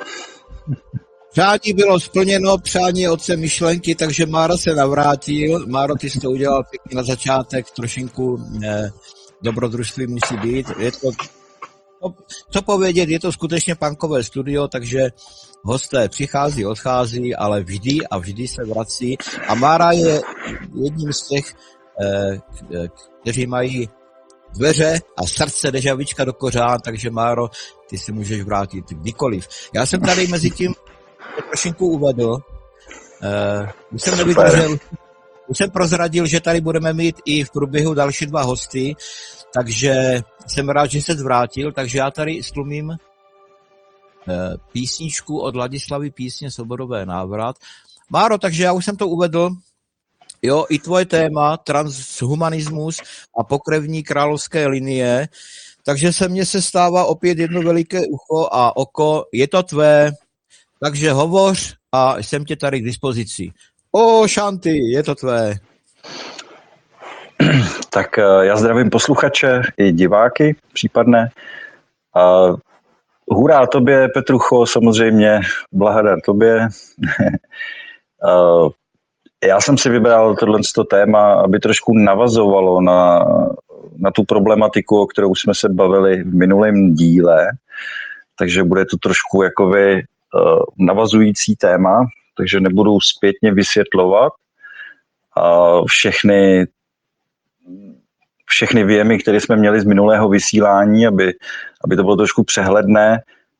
Přání bylo splněno, přání otce myšlenky, takže Máro se navrátil. Máro, ty jsi to udělal pěkně na začátek, trošinku dobrodružství musí být. Je to, co povědět, je to skutečně punkové studio, takže hosté přichází, odchází, ale vždy a vždy se vrací. A Mára je jedním z těch, kteří mají dveře a srdce dežavička do kořán, takže Máro, ty se můžeš vrátit kdykoliv. Já jsem tady mezi tím trošinku uvedl, už jsem nevydržel, už jsem prozradil, že tady budeme mít i v průběhu další 2 hosty, takže jsem rád, že se zvrátil, takže já tady stlumím písničku od Ladislavy Písně Soborové návrat. Máro, takže já už jsem to uvedl, jo, i tvoje téma, transhumanismus a pokrevní královské linie, takže mně se stává opět jedno veliké ucho a oko, je to tvé, takže hovoř a jsem tě tady k dispozici. Šanty, je to tvé. Tak já zdravím posluchače i diváky případné. Hurá tobě, Petrucho, samozřejmě, blahodar tobě. Já jsem si vybral tohleto téma, aby trošku navazovalo na tu problematiku, o kterou jsme se bavili v minulém díle, takže bude to trošku jakoby navazující téma, takže nebudu zpětně vysvětlovat všechny věmy, které jsme měli z minulého vysílání, aby to bylo trošku přehledné.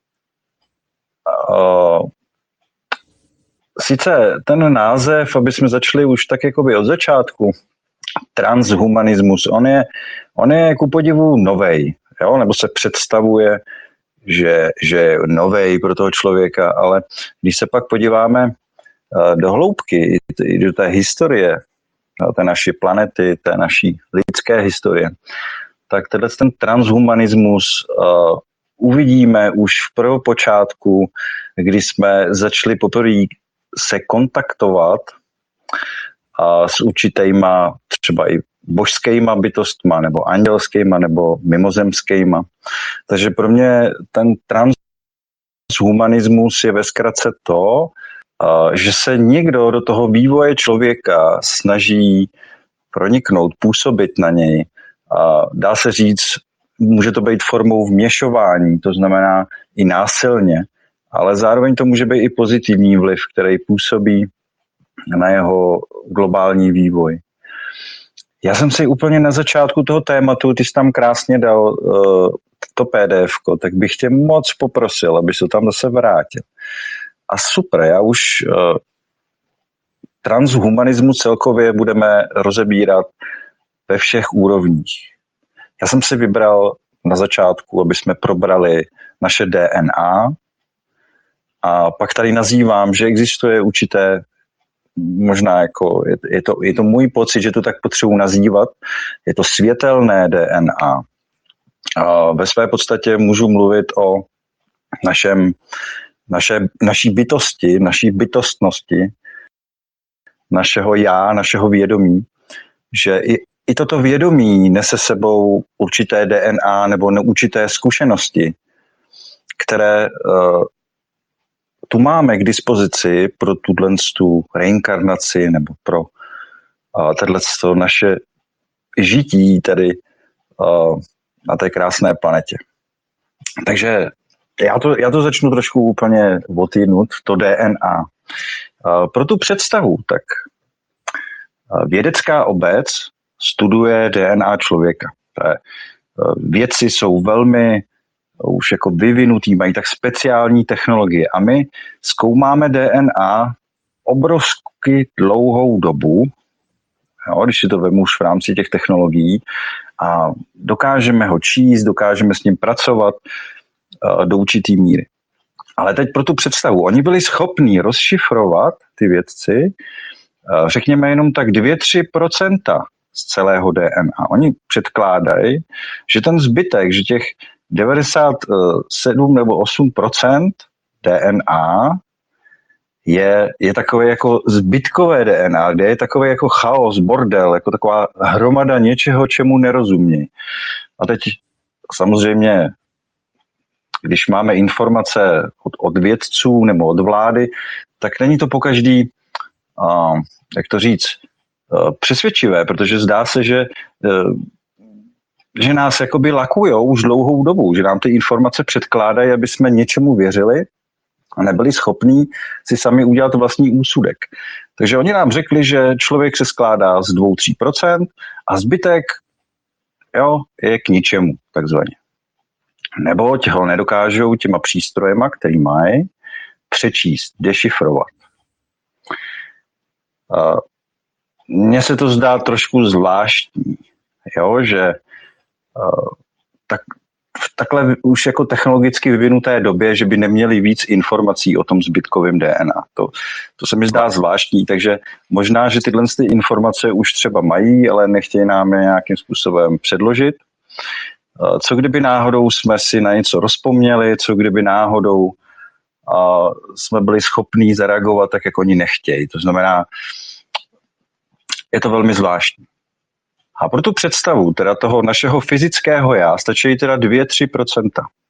Sice ten název, aby jsme začali už tak jakoby od začátku, transhumanismus, on je ku podivu novej, jo? Nebo se představuje, že je novej pro toho člověka, ale když se pak podíváme do hloubky, do té historie, té naší planety, té naší lidské historie, tak ten transhumanismus uvidíme už v prvopočátku, kdy jsme začali poprvé se kontaktovat s určitýma třeba i božskýma bytostma, nebo andělskýma, nebo mimozemskýma. Takže pro mě ten transhumanismus je ve zkratce to, že se někdo do toho vývoje člověka snaží proniknout, působit na něj. Dá se říct, může to být formou vměšování, to znamená i násilně, ale zároveň to může být i pozitivní vliv, který působí na jeho globální vývoj. Já jsem si úplně na začátku toho tématu, ty jsi tam krásně dal to PDF-ko, tak bych tě moc poprosil, aby se tam zase vrátil. A super, já už transhumanismus celkově budeme rozebírat ve všech úrovních. Já jsem si vybral na začátku, aby jsme probrali naše DNA a pak tady nazývám, že existuje určité, možná jako, je to můj pocit, že to tak potřebuji nazývat, je to světelné DNA. A ve své podstatě můžu mluvit o naší bytosti, naší bytostnosti, našeho já, našeho vědomí, že i toto vědomí nese sebou určité DNA nebo určité zkušenosti, které tu máme k dispozici pro tu reinkarnaci nebo pro tohleto naše žití tady na té krásné planetě. Takže já to začnu trošku úplně odjinut, to DNA. Pro tu představu, tak vědecká obec studuje DNA člověka. Vědci jsou velmi už jako vyvinutý, mají tak speciální technologie a my zkoumáme DNA obrovsky dlouhou dobu, jo, když si to vemu už v rámci těch technologií a dokážeme ho číst, dokážeme s ním pracovat do určitý míry. Ale teď pro tu představu, oni byli schopní rozšifrovat, ty vědci, řekněme jenom tak 2-3% z celého DNA. Oni předkládají, že ten zbytek, že těch 97 nebo 8% DNA je takové jako zbytkové DNA, kde je takový jako chaos, bordel, jako taková hromada něčeho, čemu nerozumějí. A teď samozřejmě když máme informace od vědců nebo od vlády, tak není to pokaždý, jak to říct, přesvědčivé, protože zdá se, že nás jakoby lakujou už dlouhou dobu, že nám ty informace předkládají, aby jsme něčemu věřili a nebyli schopní si sami udělat vlastní úsudek. Takže oni nám řekli, že člověk se skládá z 2-3% a zbytek je k ničemu, takzvaně. Neboť ho nedokážou těma přístrojema, který mají, přečíst, dešifrovat. Mně se to zdá trošku zvláštní, že v takhle už jako technologicky vyvinuté době, že by neměli víc informací o tom zbytkovém DNA. To se mi zdá zvláštní, takže možná, že tyhle informace už třeba mají, ale nechtějí nám je nějakým způsobem předložit. Co kdyby náhodou jsme si na něco rozpomněli, co kdyby náhodou jsme byli schopní zareagovat tak, jak oni nechtějí. To znamená, je to velmi zvláštní. A pro tu představu teda toho našeho fyzického já stačí teda 2-3%.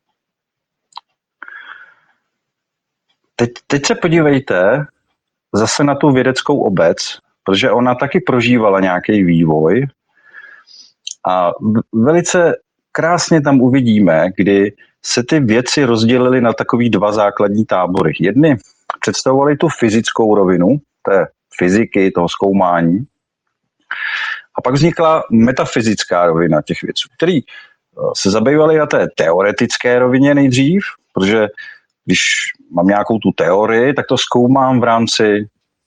Teď se podívejte zase na tu vědeckou obec, protože ona taky prožívala nějaký vývoj a velice krásně tam uvidíme, kdy se ty věci rozdělily na takový 2 základní tábory. Jedny představovaly tu fyzickou rovinu, té fyziky, toho zkoumání, a pak vznikla metafyzická rovina těch věců, které se zabývaly na té teoretické rovině nejdřív, protože když mám nějakou tu teorii, tak to zkoumám v rámci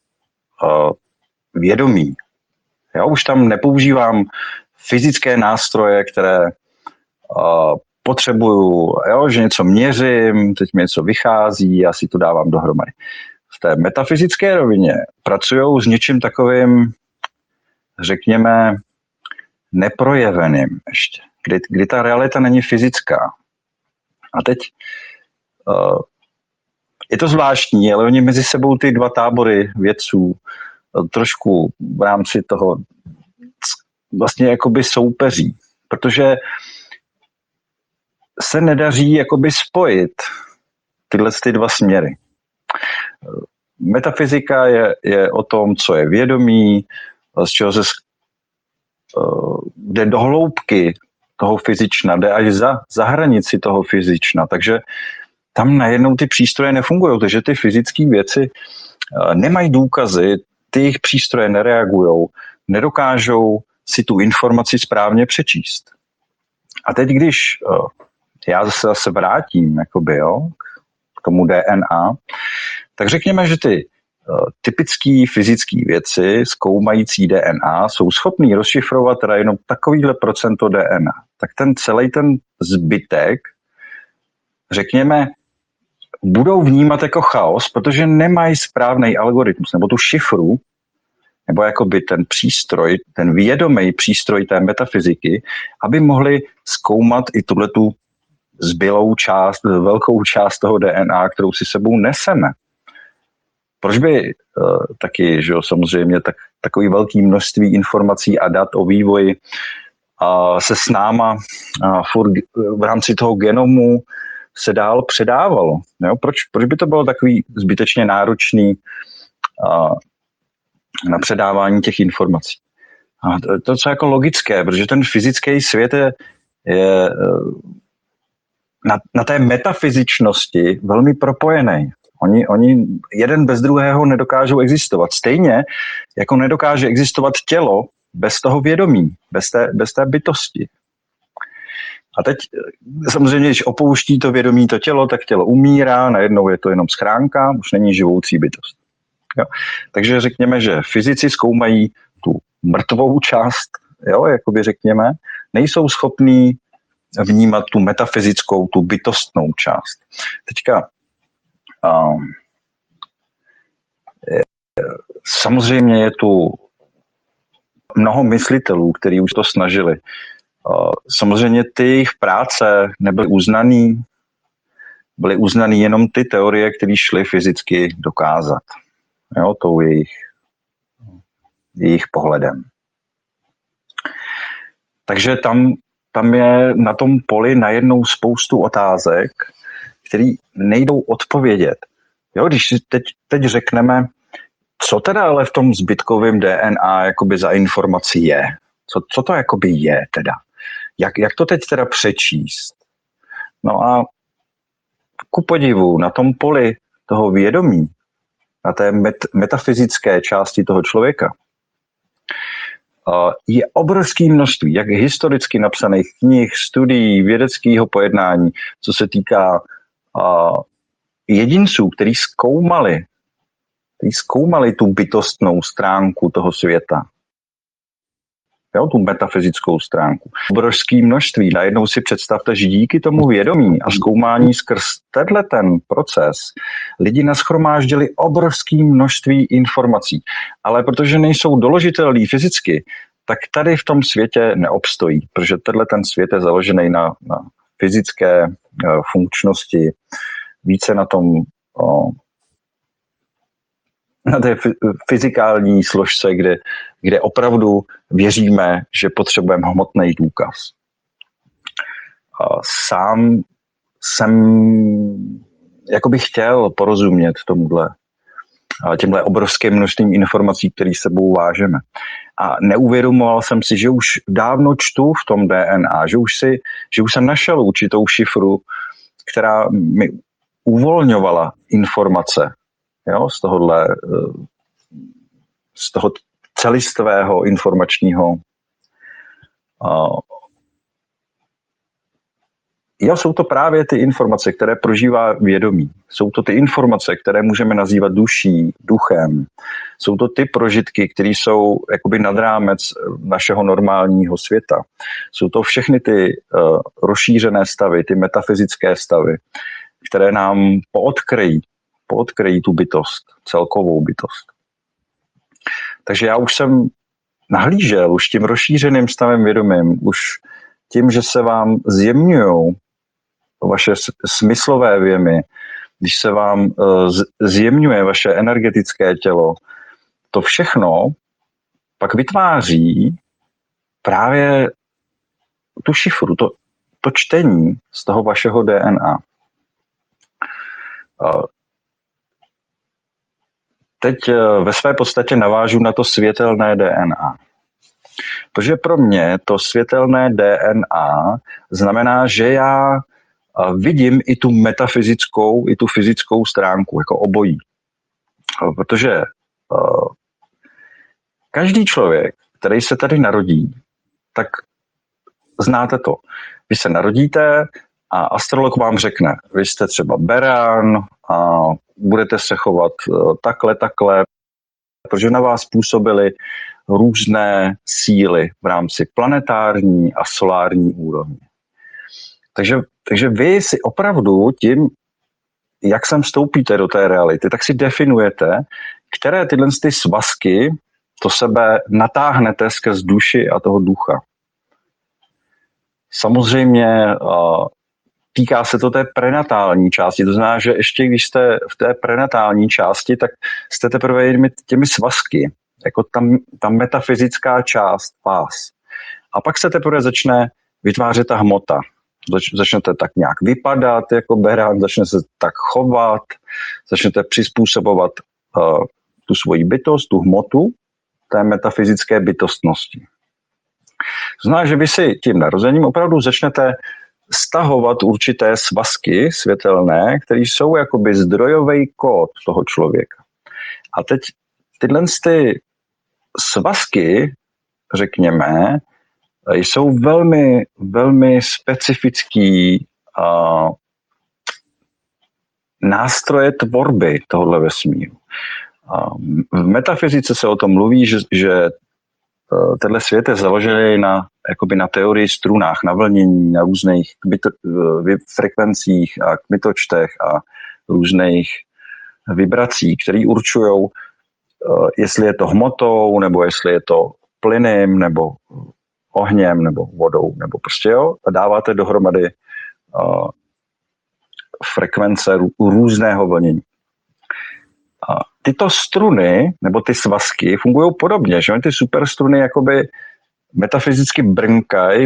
vědomí. Já už tam nepoužívám fyzické nástroje, které potřebuju, že něco měřím, teď mi něco vychází, já si to dávám dohromady. V té metafyzické rovině pracují s něčím takovým, řekněme, neprojeveným ještě, kdy ta realita není fyzická. A teď je to zvláštní, ale oni mezi sebou ty 2 tábory vědců trošku v rámci toho vlastně jakoby soupeří, protože se nedaří jakoby spojit tyhle 2 směry. Metafyzika je o tom, co je vědomí, z čeho se jde do hloubky toho fyzična, jde až za hranici toho fyzična, takže tam najednou ty přístroje nefungují, takže ty fyzické věci nemají důkazy, ty jejich přístroje nereagují, nedokážou si tu informaci správně přečíst. A teď, když já zase vrátím k tomu DNA, tak řekněme, že ty typické fyzické věci zkoumající DNA jsou schopný rozšifrovat teda jenom takovýhle procento DNA. Tak celý ten zbytek, řekněme, budou vnímat jako chaos, protože nemají správný algoritmus nebo tu šifru, nebo jakoby ten přístroj, ten vědomý přístroj té metafyziky, aby mohli zkoumat i tuhletu zbylou část, velkou část toho DNA, kterou si sebou neseme. Proč by taky, že samozřejmě takový velký množství informací a dat o vývoji se s náma furt v rámci toho genomu se dál předávalo? Jo? Proč by to bylo takový zbytečně náročný na předávání těch informací? A to je jako logické, protože ten fyzický svět je na té metafyzičnosti velmi propojený. Oni jeden bez druhého nedokážou existovat. Stejně jako nedokáže existovat tělo bez toho vědomí, bez té bytosti. A teď samozřejmě, když opouští to vědomí to tělo, tak tělo umírá, najednou je to jenom schránka, už není živoucí bytost. Jo? Takže řekněme, že fyzici zkoumají tu mrtvou část, jakoby řekněme, nejsou schopní vnímat tu metafyzickou, tu bytostnou část. Teďka samozřejmě je tu mnoho myslitelů, kteří už to snažili. Samozřejmě ty jejich práce nebyly uznaný, byly uznaný jenom ty teorie, které šly fyzicky dokázat. Tou jejich pohledem. Takže tam je na tom poli najednou spoustu otázek, který nejdou odpovědět. Jo, když si teď řekneme, co teda ale v tom zbytkovém DNA jakoby za informaci je? Co to jakoby je teda? Jak to teď teda přečíst? No a ku podivu na tom poli toho vědomí, na té metafyzické části toho člověka, je obrovské množství, jak historicky napsaných knih, studií, vědeckého pojednání, co se týká jedinců, kteří zkoumali tu bytostnou stránku toho světa. Jo, tu metafyzickou stránku. Obrovské množství. Najednou si představte, že díky tomu vědomí a zkoumání skrz ten proces lidi nashromáždili obrovské množství informací. Ale protože nejsou doložitelný fyzicky, tak tady v tom světě neobstojí, protože ten svět je založený na fyzické funkčnosti, více na tom na té fyzikální složce, kde opravdu věříme, že potřebujeme hmotný důkaz. Sám jsem jakoby chtěl porozumět těmhle obrovským množstvím informací, které sebou vážeme. A neuvědomoval jsem si, že už dávno čtu v tom DNA, že už jsem našel určitou šifru, která mi uvolňovala informace, jo, z toho celistvého informačního. Jsou to právě ty informace, které prožívá vědomí. Jsou to ty informace, které můžeme nazývat duší, duchem. Jsou to ty prožitky, které jsou jakoby nad rámec našeho normálního světa. Jsou to všechny ty rozšířené stavy, ty metafyzické stavy, které nám poodkryjí tu bytost, celkovou bytost. Takže já už jsem nahlížel už tím rozšířeným stavem vědomím, už tím, že se vám zjemňují vaše smyslové věmy, když se vám zjemňuje vaše energetické tělo, to všechno pak vytváří právě tu šifru, to čtení z toho vašeho DNA. Teď ve své podstatě navážu na to světelné DNA. Protože pro mě to světelné DNA znamená, že já vidím i tu metafyzickou, i tu fyzickou stránku, jako obojí. Protože každý člověk, který se tady narodí, tak znáte to. Vy se narodíte a astrolog vám řekne, vy jste třeba berán a budete se chovat takhle, protože na vás působily různé síly v rámci planetární a solární úrovně. Takže vy si opravdu tím, jak sem vstoupíte do té reality, tak si definujete, které tyhle ty svazky to sebe natáhnete skrz duši a toho ducha. Samozřejmě týká se to té prenatální části. To znamená, že ještě když jste v té prenatální části, tak jste teprve těmi svazky, jako ta metafyzická část vás. A pak se teprve začne vytvářet ta hmota. Začnete tak nějak vypadat jako berán, začnete se tak chovat, začnete přizpůsobovat tu svoji bytost, tu hmotu té metafyzické bytostnosti. To znamená, že vy si tím narozením opravdu začnete stahovat určité svazky světelné, které jsou jakoby zdrojový kód toho člověka. A teď tyhle svazky, řekněme, jsou velmi, velmi specifický nástroje tvorby tohoto vesmíru. V metafyzice se o tom mluví, že tenhle svět je založený na teorii strunách, na vlnění, na různých frekvencích a kmitočtech a různých vibracích, které určují, jestli je to hmotou, nebo jestli je to plynem, nebo ohněm, nebo vodou, nebo prostě jo, a dáváte dohromady frekvence různého vlnění. Tyto struny, nebo ty svazky, fungují podobně, že ty superstruny jakoby metafyzicky brnkají